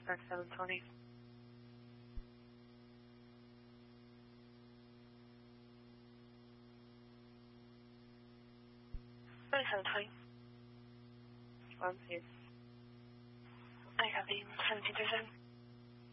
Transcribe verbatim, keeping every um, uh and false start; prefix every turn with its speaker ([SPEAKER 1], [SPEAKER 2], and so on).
[SPEAKER 1] thirty-seven twenty. thirty-seven twenty. One, please. I copy. seventeen thirty-seven.